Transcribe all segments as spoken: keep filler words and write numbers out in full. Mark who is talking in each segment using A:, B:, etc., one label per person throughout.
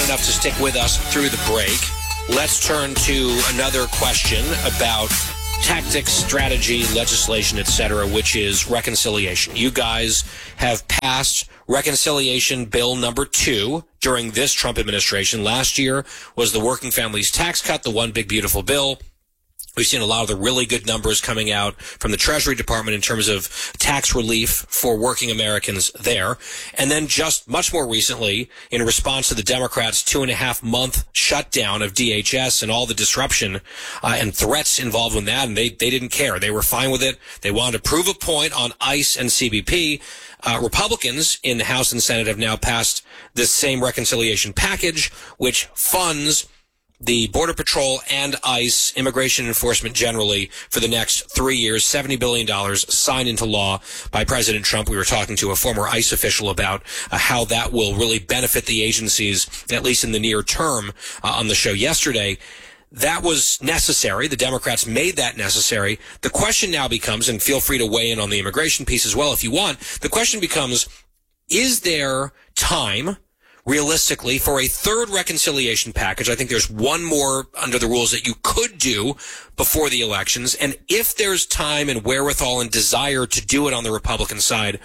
A: enough to stick with us through the break. Let's turn to another question about tactics, strategy, legislation, et cetera, which is reconciliation. You guys have passed reconciliation bill number two during this Trump administration. Last year was the working families tax cut, the one big beautiful bill. We've seen a lot of the really good numbers coming out from the Treasury Department in terms of tax relief for working Americans there. And then just much more recently, in response to the Democrats' two and a half month shutdown of D H S and all the disruption uh, and threats involved with that, and they, they didn't care. They were fine with it. They wanted to prove a point on ICE and C B P. Uh, Republicans in the House and Senate have now passed this same reconciliation package, which funds the Border Patrol and ICE, immigration enforcement generally, for the next three years, seventy billion dollars signed into law by President Trump. We were talking to a former ICE official about uh, how that will really benefit the agencies, at least in the near term, uh, on the show yesterday. That was necessary. The Democrats made that necessary. The question now becomes, and feel free to weigh in on the immigration piece as well if you want, the question becomes, is there time realistically for a third reconciliation package? I think there's one more under the rules that you could do before the elections. And if there's time and wherewithal and desire to do it on the Republican side,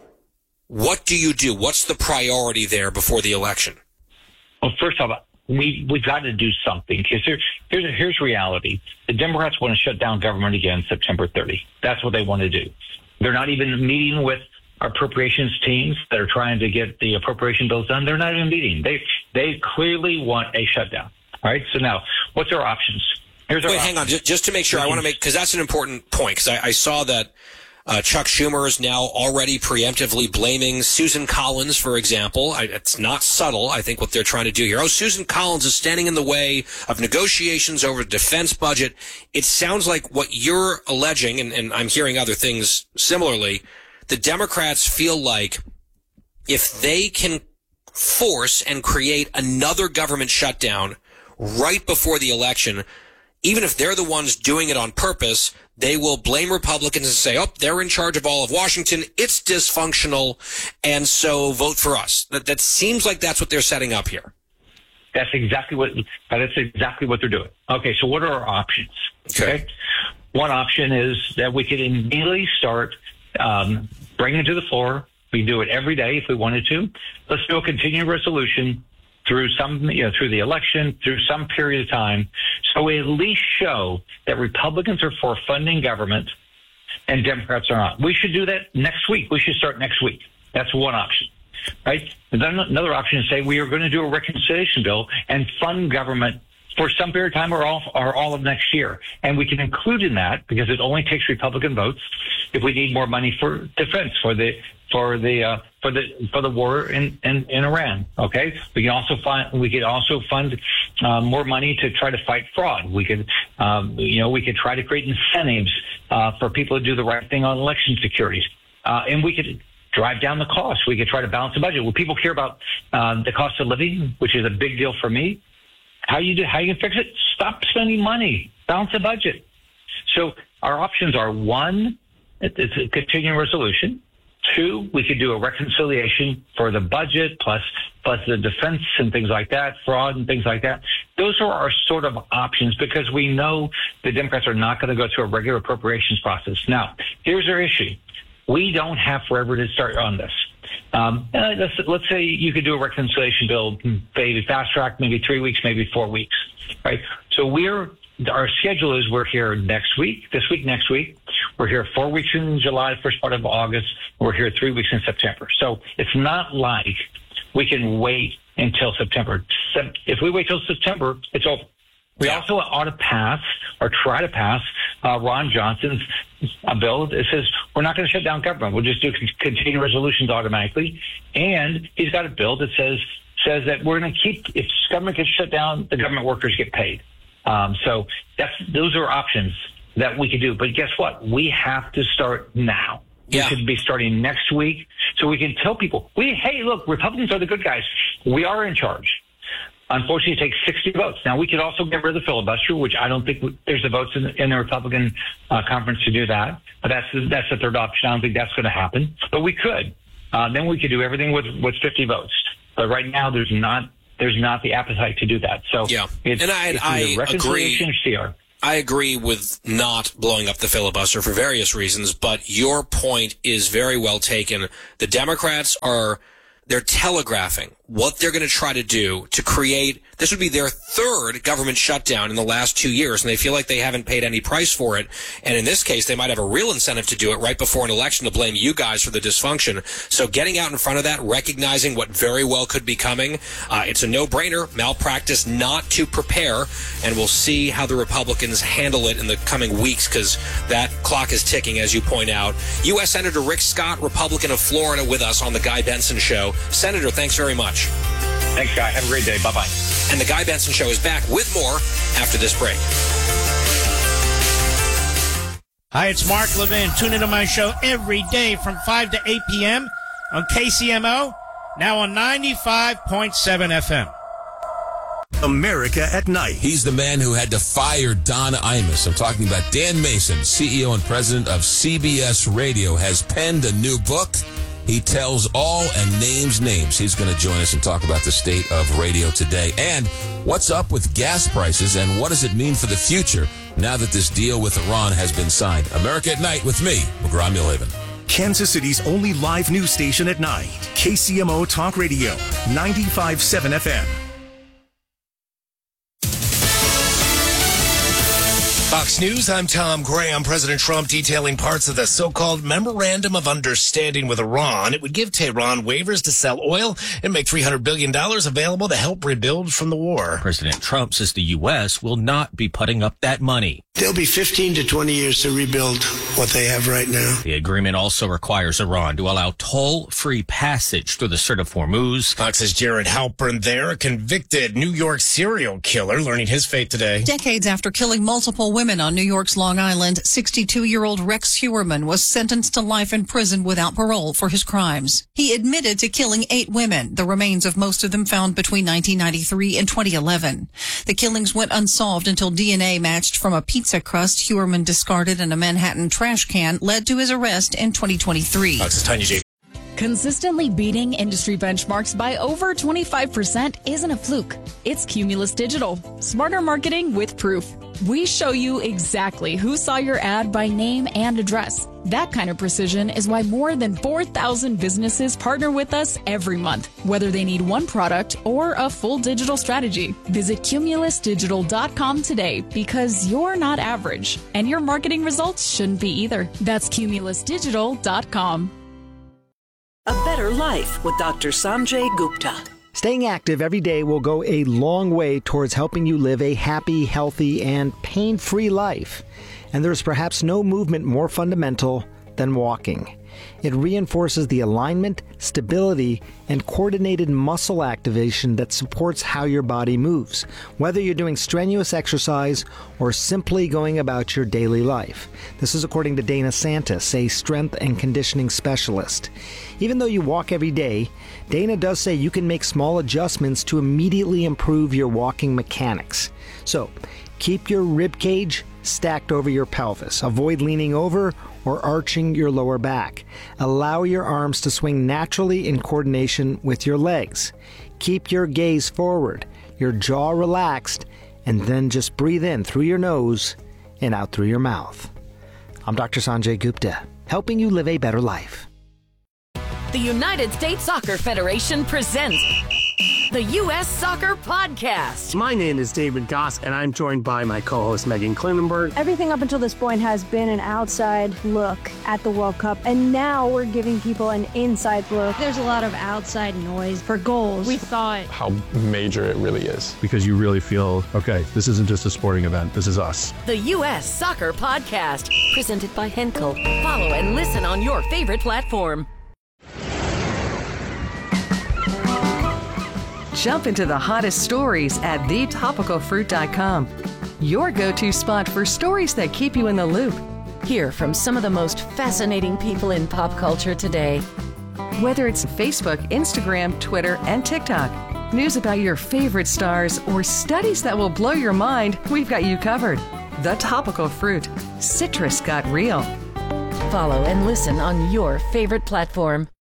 A: what do you do? What's the priority there before the election?
B: Well, first off, we, we've got to do something. Because here, here's, here's reality. The Democrats want to shut down government again September thirtieth. That's what they want to do. They're not even meeting with our appropriations teams that are trying to get the appropriation bills done. They're not even meeting. They they clearly want a shutdown. All right. So now, what's our options? Here's our
A: Wait,
B: options.
A: hang on. Just, just to make sure, I want to make, because that's an important point, because I, I saw that uh, Chuck Schumer is now already preemptively blaming Susan Collins, for example. I, it's not subtle, I think, what they're trying to do here. Oh, Susan Collins is standing in the way of negotiations over the defense budget. It sounds like what you're alleging, and, and I'm hearing other things similarly, the Democrats feel like if they can force and create another government shutdown right before the election, even if they're the ones doing it on purpose, they will blame Republicans and say, oh, they're in charge of all of Washington. It's dysfunctional. And so vote for us. That, that seems like that's what they're setting up here.
B: That's exactly what, that's exactly what they're doing. Okay. So what are our options?
A: Okay.
B: okay? One option is that we could immediately start Um, bring it to the floor. We can do it every day if we wanted to. Let's do a continuing resolution through some, you know, through the election, through some period of time. So we at least show that Republicans are for funding government and Democrats are not. We should do that next week. We should start next week. That's one option, right? And then another option is say we are going to do a reconciliation bill and fund government for some period of time or all, or all of next year. And we can include in that, because it only takes Republican votes, if we need more money for defense, for the, for the, uh, for the, for the war in, in, in Iran. Okay. We can also find, we could also fund, uh, more money to try to fight fraud. We could, um, you know, we could try to create incentives, uh, for people to do the right thing on election security. Uh, and we could drive down the cost. We could try to balance the budget. When people care about, uh, the cost of living, which is a big deal for me, How you do, how you fix it? Stop spending money. Balance the budget. So our options are: one, it's a continuing resolution. Two, we could do a reconciliation for the budget plus plus the defense and things like that, fraud and things like that. Those are our sort of options because we know the Democrats are not going to go through a regular appropriations process. Now, here's our issue: we don't have forever to start on this. Um, uh, let's, let's say you could do a reconciliation bill, maybe fast track, maybe three weeks, maybe four weeks, right? So we're, our schedule is we're here next week, this week, next week. We're here four weeks in July, first part of August. We're here three weeks in September. So it's not like we can wait until September. If we wait till September, it's over. We
A: Yeah.
B: also ought to pass or try to pass uh, Ron Johnson's a bill that says we're not going to shut down government. We'll just do continuing resolutions automatically. And he's got a bill that says says that we're going to keep, if government gets shut down, the government workers get paid. Um, so that's those are options that we could do. But guess what? We have to start now. We
A: Yeah.
B: should be starting next week so we can tell people, we hey, look, Republicans are the good guys. We are in charge. Unfortunately, it takes sixty votes. Now, we could also get rid of the filibuster, which I don't think there's the votes in the, in the Republican uh, conference to do that. But that's that's the third option. I don't think that's going to happen. But we could. Uh, then we could do everything with, with fifty votes. But right now, there's not there's not the appetite to do that. So
A: yeah.
B: it's,
A: and I,
B: it's
A: I
B: reconciliation
A: agree.
B: C R.
A: I agree with not blowing up the filibuster for various reasons, but your point is very well taken. The Democrats are, they're telegraphing what they're going to try to do to create, this would be their third government shutdown in the last two years, and they feel like they haven't paid any price for it. And in this case, they might have a real incentive to do it right before an election to blame you guys for the dysfunction. So getting out in front of that, recognizing what very well could be coming, uh, it's a no-brainer, malpractice not to prepare, and we'll see how the Republicans handle it in the coming weeks, because that clock is ticking, as you point out. U S Senator Rick Scott, Republican of Florida, with us on The Guy Benson Show. Senator, thanks very much.
B: Thanks, Guy. Have a great day. Bye-bye.
A: And The Guy Benson Show is back with more after this break.
C: Hi, it's Mark Levin. Tune into my show every day from five to eight p.m. on K C M O, now on ninety-five point seven F M.
D: America at Night.
E: He's the man who had to fire Don Imus. I'm talking about Dan Mason, C E O and president of C B S Radio, has penned a new book. He tells all and names names. He's going to join us and talk about the state of radio today and what's up with gas prices and what does it mean for the future now that this deal with Iran has been signed. America at Night with me, McGraw Milhaven.
D: Kansas City's only live news station at night. K C M O Talk Radio, ninety-five point seven F M.
F: Fox News, I'm Tom Graham. President Trump detailing parts of the so-called Memorandum of Understanding with Iran. It would give Tehran waivers to sell oil and make three hundred billion dollars available to help rebuild from the war.
G: President Trump says the U S will not be putting up that money.
H: There'll be fifteen to twenty years to rebuild what they have right now.
G: The agreement also requires Iran to allow toll-free passage through the Strait of Hormuz.
F: Fox's Jared Halpern there, a convicted New York serial killer, learning his fate today.
I: Decades after killing multiple women on New York's Long Island, sixty-two-year-old Rex Heuermann was sentenced to life in prison without parole for his crimes. He admitted to killing eight women, the remains of most of them found between nineteen ninety-three and twenty eleven. The killings went unsolved until D N A matched from a pizza crust Heuermann discarded in a Manhattan trash can led to his arrest in twenty twenty-three.
F: Fox's Tanya J.
J: Consistently beating industry benchmarks by over twenty-five percent isn't a fluke. It's Cumulus Digital. Smarter marketing with proof. We show you exactly who saw your ad by name and address. That kind of precision is why more than four thousand businesses partner with us every month, whether they need one product or a full digital strategy. Visit cumulus digital dot com today because you're not average, and your marketing results shouldn't be either. That's cumulus digital dot com.
K: A Better Life with Doctor Sanjay Gupta.
L: Staying active every day will go a long way towards helping you live a happy, healthy, and pain-free life. And there's perhaps no movement more fundamental than walking. It reinforces the alignment, stability, and coordinated muscle activation that supports how your body moves, whether you're doing strenuous exercise or simply going about your daily life. This is according to Dana Santis, a strength and conditioning specialist. Even though you walk every day, Dana does say you can make small adjustments to immediately improve your walking mechanics. So, keep your rib cage stacked over your pelvis. Avoid leaning over or arching your lower back. Allow your arms to swing naturally in coordination with your legs. Keep your gaze forward, your jaw relaxed, and then just breathe in through your nose and out through your mouth. I'm Doctor Sanjay Gupta, helping you live a better life.
M: The United States Soccer Federation presents the U S Soccer Podcast.
N: My name is David Goss, and I'm joined by my co-host Megan Klinenberg.
O: Everything up until this point has been an outside look at the World Cup, and now we're giving people an inside look.
P: There's a lot of outside noise for goals. We thought
Q: how major it really is.
R: Because you really feel, okay, this isn't just a sporting event, this is us.
M: The U S Soccer Podcast, presented by Henkel. Follow and listen on your favorite platform.
S: Jump into the hottest stories at the topical fruit dot com. Your go-to spot for stories that keep you in the loop.
M: Hear from some of the most fascinating people in pop culture today.
S: Whether it's Facebook, Instagram, Twitter, and TikTok, news about your favorite stars, or studies that will blow your mind, we've got you covered. The Topical Fruit. Citrus got real.
M: Follow and listen on your favorite platform.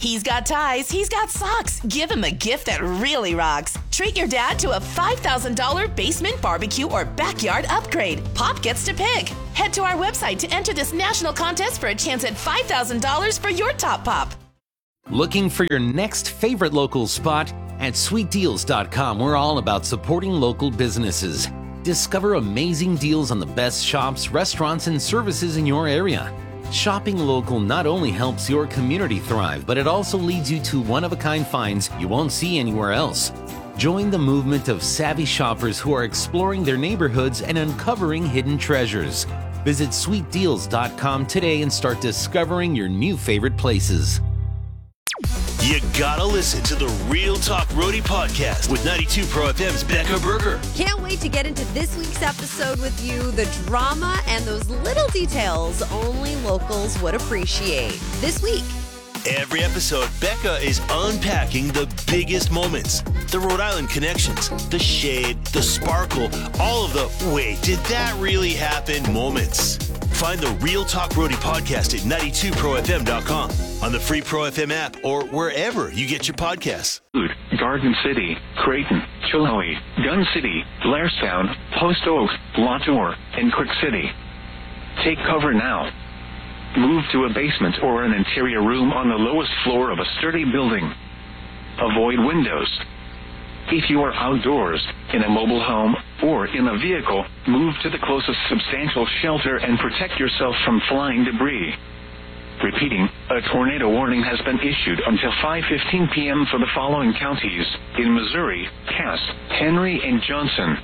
T: He's got ties, he's got socks. Give him a gift that really rocks. Treat your dad to a five thousand dollars basement barbecue or backyard upgrade. Pop gets to pick. Head to our website to enter this national contest for a chance at five thousand dollars for your top pop.
U: Looking for your next favorite local spot? At sweet deals dot com, we're all about supporting local businesses. Discover amazing deals on the best shops, restaurants, and services in your area. Shopping local not only helps your community thrive, but it also leads you to one-of-a-kind finds you won't see anywhere else. Join the movement of savvy shoppers who are exploring their neighborhoods and uncovering hidden treasures. Visit sweet deals dot com today and start discovering your new favorite places.
V: You gotta listen to the Real Talk Roadie podcast with ninety-two Pro F M's Becca Berger.
W: Can't wait to get into this week's episode with you. The drama and those little details only locals would appreciate. This week.
V: Every episode, Becca is unpacking the biggest moments, the Rhode Island connections, the shade, the sparkle, all of the wait, did that really happen moments. Find the Real Talk Roadie podcast at ninety-two pro f m dot com, on the free Pro F M app, or wherever you get your podcasts.
X: Garden City, Creighton, Chilhowie, Gun City, Blairstown, Post Oak, Latour, and Quick City. Take cover now. Move to a basement or an interior room on the lowest floor of a sturdy building. Avoid windows. If you are outdoors, in a mobile home, or in a vehicle, move to the closest substantial shelter and protect yourself from flying debris. Repeating, a tornado warning has been issued until five fifteen p.m. for the following counties: in Missouri, Cass, Henry, and Johnson.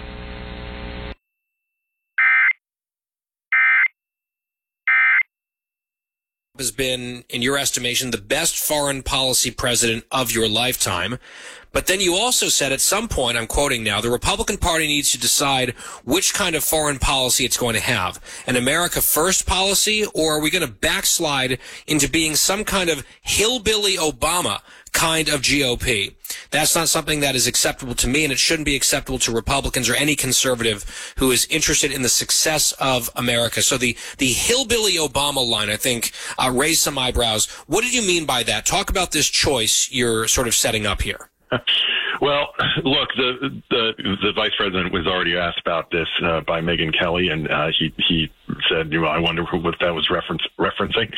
A: Has been, in your estimation, the best foreign policy president of your lifetime. But then you also said at some point, I'm quoting now, the Republican Party needs to decide which kind of foreign policy it's going to have. An America First policy, or are we going to backslide into being some kind of hillbilly Obama kind of G O P? That's not something that is acceptable to me, and it shouldn't be acceptable to Republicans or any conservative who is interested in the success of America. So the, the hillbilly Obama line, I think, uh, raised some eyebrows. What did you mean by that? Talk about this choice you're sort of setting up here.
Y: Well, look, the, the the vice president was already asked about this uh, by Megyn Kelly, and uh, he he said, you know, I wonder what that was reference, referencing.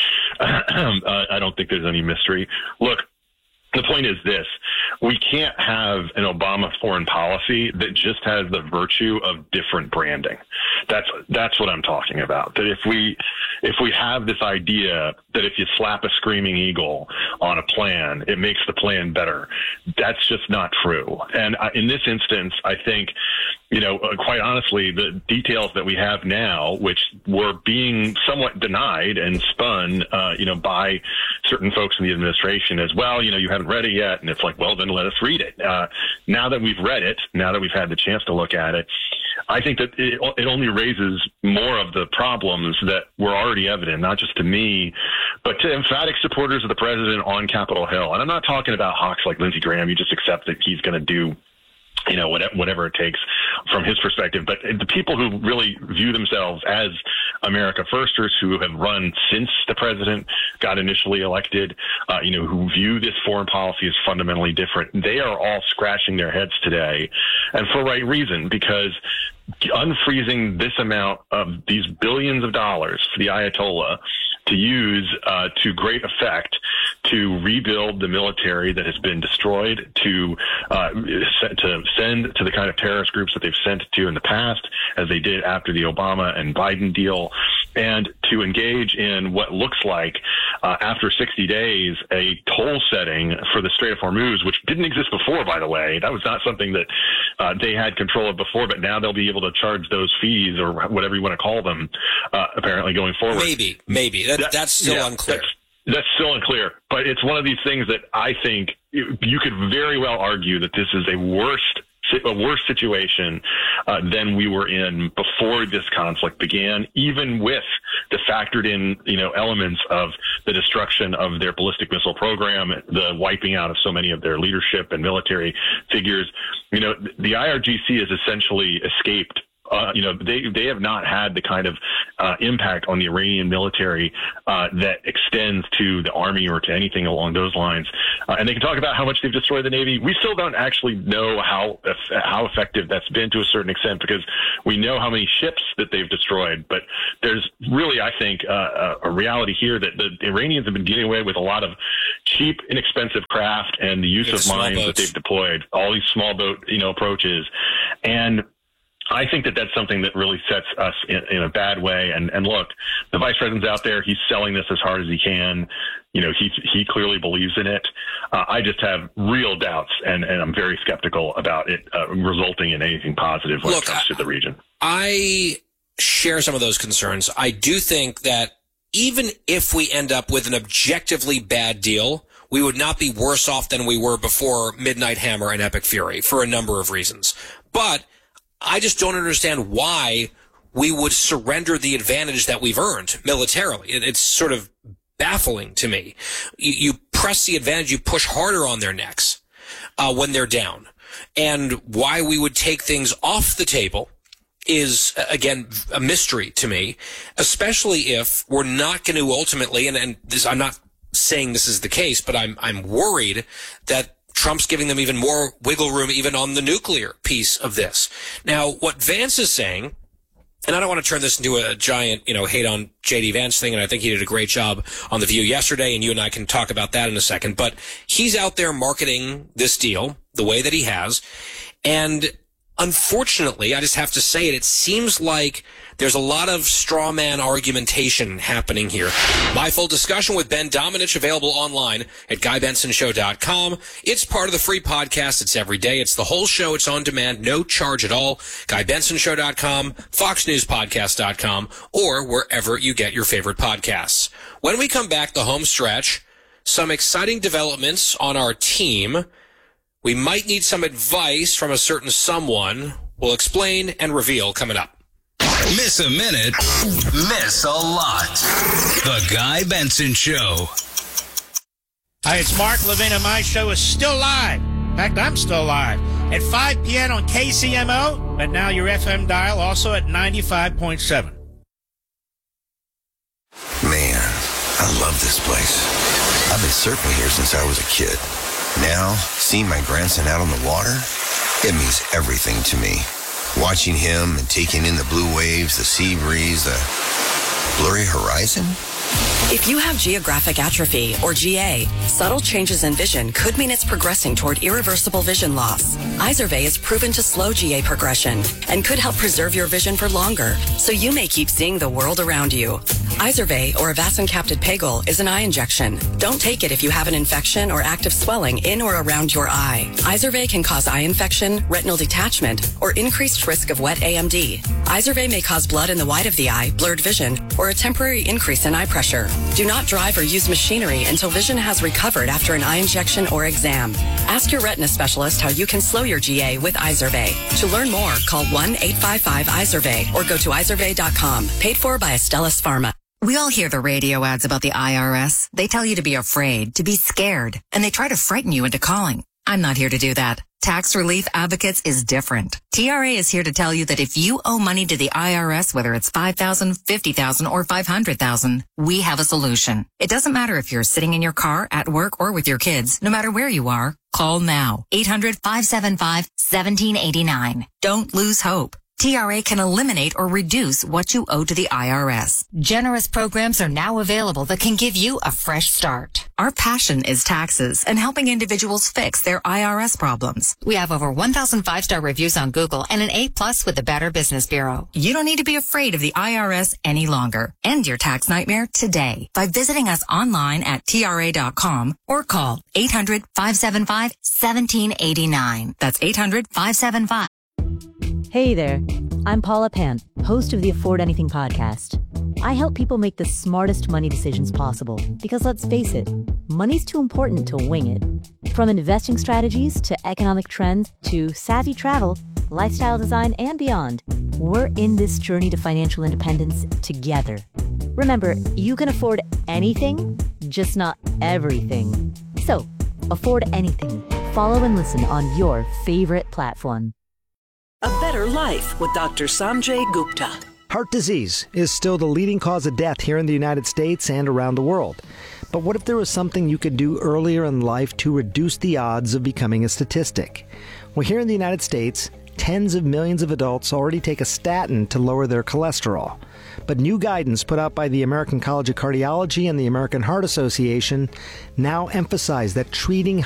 Y: uh, I don't think there's any mystery. Look, the point is this: we can't have an Obama foreign policy that just has the virtue of different branding. That's that's what I'm talking about. That if we if we have this idea that if you slap a screaming eagle on a plan, it makes the plan better, that's just not true. And I, in this instance, I think, you know, uh, quite honestly, the details that we have now, which were being somewhat denied and spun, uh, you know, by certain folks in the administration as well, you know, you haven't read it yet. And it's like, well, then let us read it. Uh, now that we've read it, now that we've had the chance to look at it, I think that it, it only raises more of the problems that were already evident, not just to me, but to emphatic supporters of the president on Capitol Hill. And I'm not talking about hawks like Lindsey Graham. You just accept that he's going to do, you know, whatever, whatever it takes from his perspective. But the people who really view themselves as America Firsters, who have run since the president got initially elected, uh, you know, who view this foreign policy as fundamentally different, they are all scratching their heads today, and for right reason, because unfreezing this amount of these billions of dollars for the Ayatollah to use uh, to great effect to rebuild the military that has been destroyed, to uh, to send to the kind of terrorist groups that they've sent to in the past, as they did after the Obama and Biden deal, and to engage in what looks like, uh, after sixty days, a toll setting for the Strait of Hormuz, which didn't exist before, by the way. That was not something that uh, they had control of before, but now they'll be able to charge those fees, or whatever you want to call them, uh, apparently going forward.
A: Maybe, maybe. That, that, that's still yeah, unclear.
Y: That's, That's still unclear, but it's one of these things that I think you could very well argue that this is a worse, a worse situation uh, than we were in before this conflict began, even with the factored in, you know, elements of the destruction of their ballistic missile program, the wiping out of so many of their leadership and military figures. You know, the I R G C has essentially escaped uh, you know, they they have not had the kind of uh, impact on the Iranian military uh, that extends to the army or to anything along those lines. Uh, and they can talk about how much they've destroyed the Navy. We still don't actually know how how effective that's been to a certain extent, because we know how many ships that they've destroyed. But there's really, I think, uh, a reality here that the Iranians have been getting away with a lot of cheap, inexpensive craft and the use
A: yeah,
Y: of mines boats. that they've deployed, all these small boat, you know, approaches. And I think that that's something that really sets us in, in a bad way. And, and look, the vice president's out there. He's selling this as hard as he can. You know, he he clearly believes in it. Uh, I just have real doubts, and, and I'm very skeptical about it uh, resulting in anything positive when
A: Look,
Y: it comes to the region.
A: I share some of those concerns. I do think that even if we end up with an objectively bad deal, we would not be worse off than we were before Midnight Hammer and Epic Fury for a number of reasons. But I just don't understand why we would surrender the advantage that we've earned militarily. It, it's sort of baffling to me. You, you press the advantage, you push harder on their necks uh, when they're down. And why we would take things off the table is, again, a mystery to me, especially if we're not going to ultimately, and, and this, I'm not saying this is the case, but I'm I'm worried that Trump's giving them even more wiggle room even on the nuclear piece of this. Now, what Vance is saying, and I don't want to turn this into a giant, you know, hate on J D Vance thing, and I think he did a great job on The View yesterday, and you and I can talk about that in a second, but he's out there marketing this deal the way that he has, and unfortunately, I just have to say it, it seems like there's a lot of straw man argumentation happening here. My full discussion with Ben Domenech available online at guy benson show dot com. It's part of the free podcast. It's every day. It's the whole show. It's on demand. No charge at all. guy benson show dot com, fox news podcast dot com, or wherever you get your favorite podcasts. When we come back, the home stretch, some exciting developments on our team. We might need some advice from a certain someone. We'll explain and reveal coming up.
B: Miss a minute, miss a lot. The Guy Benson Show.
C: Hi, it's Mark Levin, and my show is still live. In fact, I'm still live at five p.m. on K C M O, but now your F M dial also at ninety-five point seven.
D: Man, I love this place. I've been surfing here since I was a kid. Now, seeing my grandson out on the water, it means everything to me. Watching him and taking in the blue waves, the sea breeze, the blurry horizon.
E: If you have geographic atrophy, or G A, subtle changes in vision could mean it's progressing toward irreversible vision loss. Izervay is proven to slow G A progression and could help preserve your vision for longer, so you may keep seeing the world around you. Izervay, or avacincaptad pegol, is an eye injection. Don't take it if you have an infection or active swelling in or around your eye. Izervay can cause eye infection, retinal detachment, or increased risk of wet A M D. Izervay may cause blood in the white of the eye, blurred vision, or a temporary increase in eye pressure. Do not drive or use machinery until vision has recovered after an eye injection or exam. Ask your retina specialist how you can slow your G A with Izervay. To learn more, call one eight five five Izervay or go to izervay dot com. Paid for by Astellas Pharma.
H: We all hear the radio ads about the I R S. They tell you to be afraid, to be scared, and they try to frighten you into calling. I'm not here to do that. Tax Relief Advocates is different. T R A is here to tell you that if you owe money to the I R S, whether it's five thousand dollars, fifty thousand dollars, or five hundred thousand dollars, we have a solution. It doesn't matter if you're sitting in your car, at work, or with your kids. No matter where you are, call now. eight hundred, five seven five, one seven eight nine. Don't lose hope. T R A can eliminate or reduce what you owe to the I R S. Generous programs are now available that can give you a fresh start. Our passion is taxes and helping individuals fix their I R S problems. We have over one thousand five-star reviews on Google and an A plus with the Better Business Bureau. You don't need to be afraid of the I R S any longer. End your tax nightmare today by visiting us online at T R A dot com or call eight hundred, five seven five, one seven eight nine. That's eight hundred, five seven five.
Z: Hey there, I'm Paula Pan, host of the Afford Anything podcast. I help people make the smartest money decisions possible because let's face it, money's too important to wing it. From investing strategies to economic trends to savvy travel, lifestyle design, and beyond, we're in this journey to financial independence together. Remember, you can afford anything, just not everything. So, afford anything. Follow and listen on your favorite platform.
F: A Better Life with Doctor Sanjay Gupta.
G: Heart disease is still the leading cause of death here in the United States and around the world. But what if there was something you could do earlier in life to reduce the odds of becoming a statistic? Well, here in the United States, tens of millions of adults already take a statin to lower their cholesterol. But new guidance put out by the American College of Cardiology and the American Heart Association now emphasize that treating